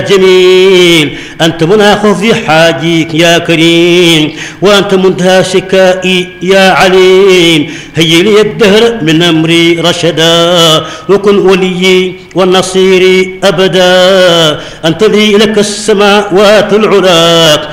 جميل، أنت منى خفض حاجيك يا كريم، وأنت منتهى شكائي يا عليم. هيا لي الدهر من أمري رشدا، وكن وليي والنصير أبدا. أنت لي لك السماوات العلا،